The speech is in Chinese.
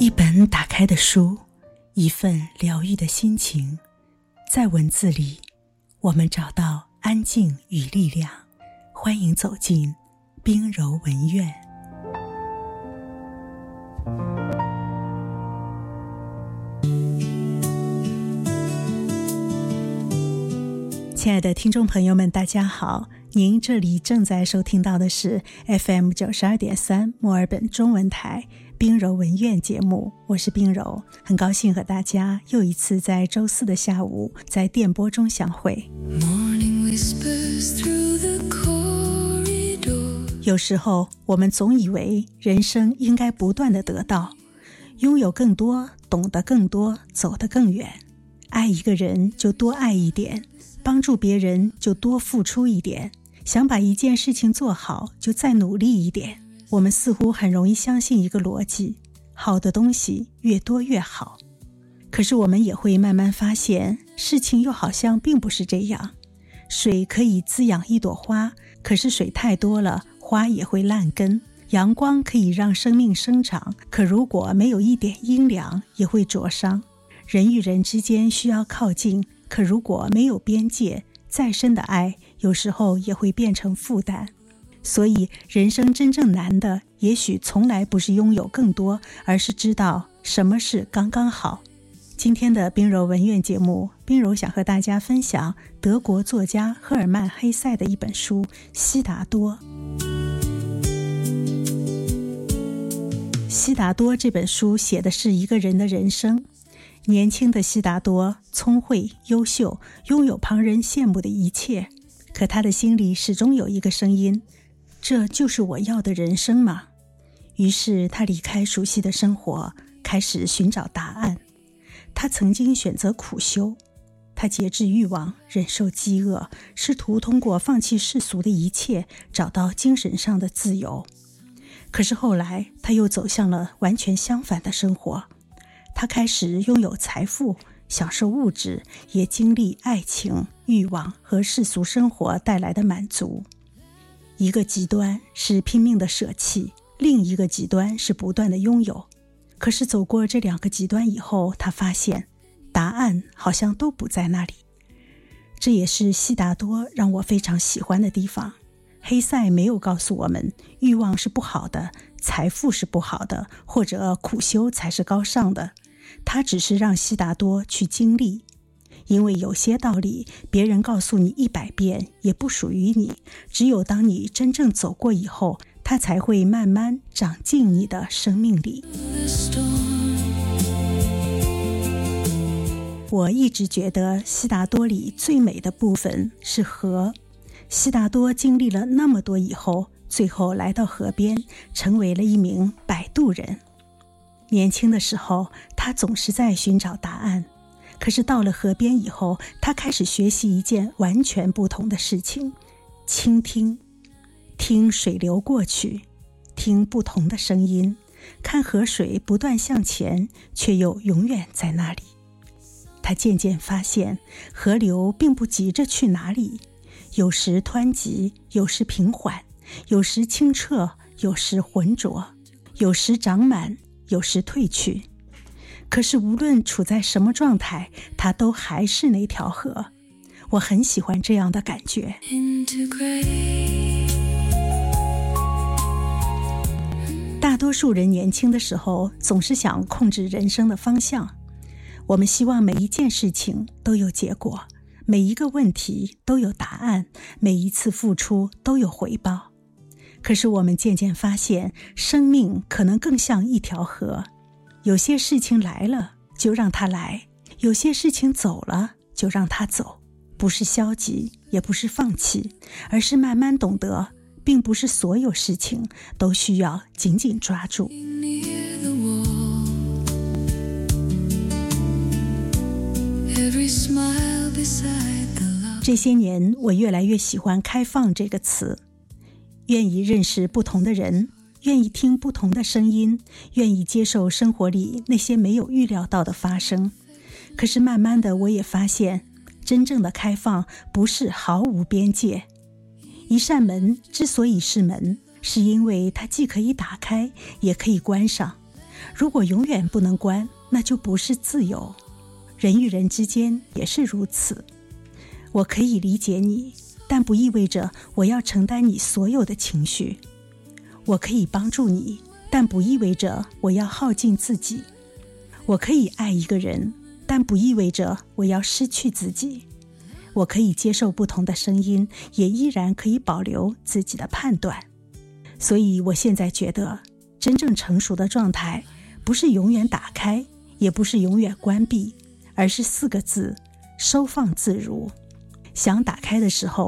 一本打开的书，一份疗愈的心情，在文字里，我们找到安静与力量。欢迎走进冰柔文苑。亲爱的听众朋友们，大家好，您这里正在收听到的是 FM 92.3墨尔本中文台冰柔文苑节目，我是冰柔，很高兴和大家又一次在周四的下午在电波中相会。有时候我们总以为人生应该不断地得到，拥有更多，懂得更多，走得更远。爱一个人就多爱一点，帮助别人就多付出一点，想把一件事情做好就再努力一点。我们似乎很容易相信一个逻辑，好的东西越多越好。可是我们也会慢慢发现，事情又好像并不是这样。水可以滋养一朵花，可是水太多了，花也会烂根。阳光可以让生命生长，可如果没有一点阴凉，也会灼伤。人与人之间需要靠近，可如果没有边界，再深的爱有时候也会变成负担。所以人生真正难的，也许从来不是拥有更多，而是知道什么是刚刚好。今天的冰柔文苑节目，冰柔想和大家分享德国作家赫尔曼·黑塞的一本书《悉达多》。悉达多这本书写的是一个人的人生。年轻的悉达多聪慧优秀，拥有旁人羡慕的一切，可他的心里始终有一个声音，这就是我要的人生吗？于是他离开熟悉的生活，开始寻找答案。他曾经选择苦修，他节制欲望，忍受饥饿，试图通过放弃世俗的一切，找到精神上的自由。可是后来他又走向了完全相反的生活。他开始拥有财富，享受物质，也经历爱情、欲望和世俗生活带来的满足。一个极端是拼命的舍弃，另一个极端是不断的拥有。可是走过这两个极端以后，他发现答案好像都不在那里。这也是悉达多让我非常喜欢的地方。黑塞没有告诉我们欲望是不好的，财富是不好的，或者苦修才是高尚的。他只是让悉达多去经历，因为有些道理别人告诉你100遍也不属于你，只有当你真正走过以后，它才会慢慢长进你的生命里。我一直觉得悉达多里最美的部分是河。悉达多经历了那么多以后，最后来到河边，成为了一名摆渡人。年轻的时候，他总是在寻找答案，可是到了河边以后，他开始学习一件完全不同的事情，倾听。听水流过去，听不同的声音，看河水不断向前，却又永远在那里。他渐渐发现，河流并不急着去哪里，有时湍急，有时平缓，有时清澈，有时浑浊，有时长满，有时退去。可是无论处在什么状态，它都还是那条河。我很喜欢这样的感觉。大多数人年轻的时候总是想控制人生的方向，我们希望每一件事情都有结果，每一个问题都有答案，每一次付出都有回报。可是我们渐渐发现，生命可能更像一条河，有些事情来了就让它来，有些事情走了就让它走，不是消极，也不是放弃，而是慢慢懂得，并不是所有事情都需要紧紧抓住。这些年，我越来越喜欢开放这个词，愿意认识不同的人，愿意听不同的声音，愿意接受生活里那些没有预料到的发生。可是慢慢的，我也发现，真正的开放不是毫无边界。一扇门之所以是门，是因为它既可以打开，也可以关上。 如果永远不能关，那就不是自由。人与人之间也是如此。我可以理解你，但不意味着我要承担你所有的情绪。我可以帮助你，但不意味着我要耗尽自己。我可以爱一个人，但不意味着我要失去自己。我可以接受不同的声音，也依然可以保留自己的判断。所以我现在觉得，真正成熟的状态，不是永远打开，也不是永远关闭，而是4个字：收放自如。想打开的时候，